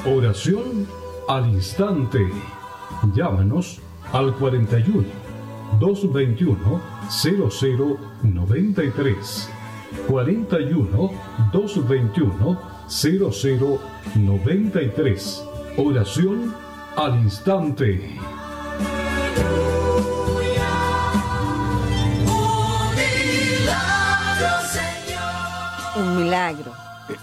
Oración al instante. Llámanos al 41 221 0093. 41 221 0093. Oración al instante. Un milagro.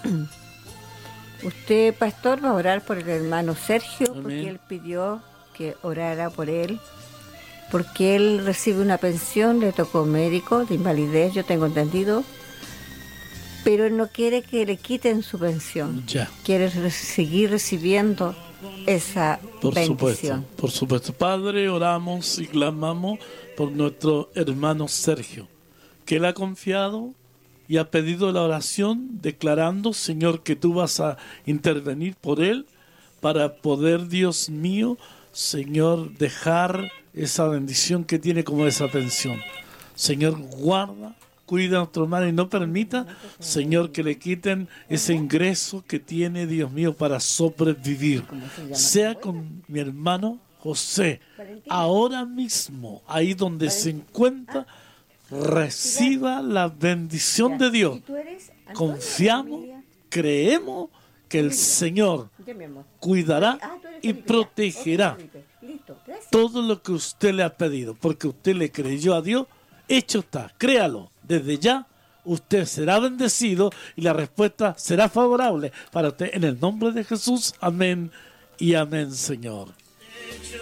Usted, pastor, va a orar por el hermano Sergio. Amén. Porque él pidió que orara por él, porque él recibe una pensión, le tocó médico de invalidez, yo tengo entendido, pero él no quiere que le quiten su pensión. Ya. Quiere seguir recibiendo esa bendición. Por supuesto. Padre, oramos y clamamos por nuestro hermano Sergio, que él ha confiado y ha pedido la oración declarando, Señor, que tú vas a intervenir por él para poder, Dios mío, Señor, dejar esa bendición que tiene como esa pensión. Señor, guarda, cuida a nuestro hermano y no permita, Señor, que le quiten ese ingreso que tiene, Dios mío, para sobrevivir. Sea con mi hermano José, ahora mismo, ahí donde se encuentra, reciba la bendición de Dios. Confiamos, creemos que el Señor cuidará y protegerá todo lo que usted le ha pedido, porque usted le creyó a Dios. Hecho está, créalo, desde ya usted será bendecido y la respuesta será favorable para usted en el nombre de Jesús. Amén y amén, Señor.